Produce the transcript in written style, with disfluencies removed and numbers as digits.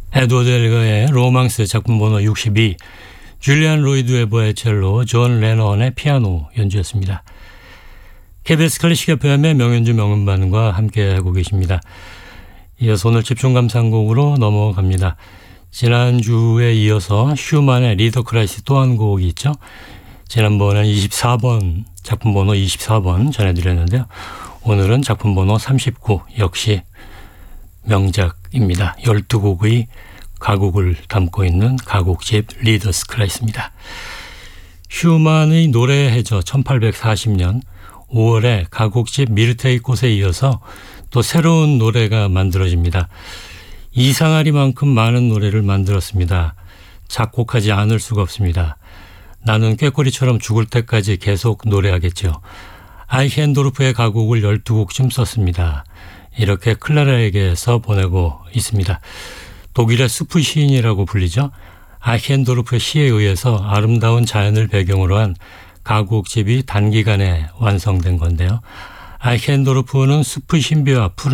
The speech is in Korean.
에드워드 엘거의 로망스 작품 번호 62, 줄리안 로이드 웨버의 첼로, 존 레넌의 피아노 연주였습니다. KBS 클래식 FM의 명연주 명음반과 함께하고 계십니다. 이어서 오늘 집중 감상곡으로 넘어갑니다. 지난주에 이어서 슈만의 리더 크라이스 또 한 곡이 있죠. 지난번엔 24번, 작품 번호 24번 전해드렸는데요. 오늘은 작품 번호 39, 역시 명작입니다. 12곡의 가곡을 담고 있는 가곡집 리더스 크라이스입니다. 슈만의 노래의 해저 1840년 5월에 가곡집 미르테이 꽃에 이어서 또 새로운 노래가 만들어집니다. 이상하리만큼 많은 노래를 만들었습니다. 작곡하지 않을 수가 없습니다. 나는 꾀꼬리처럼 죽을 때까지 계속 노래하겠죠. 아이헨도르프의 가곡을 12곡쯤 썼습니다. 이렇게 클라라에게 써보내고 있습니다. 독일의 수프 시인이라고 불리죠. 아이헨도르프의 시에 의해서 아름다운 자연을 배경으로 한 가곡집이 단기간에 완성된 건데요. 아이헨도르프는 숲의 신비와 푸른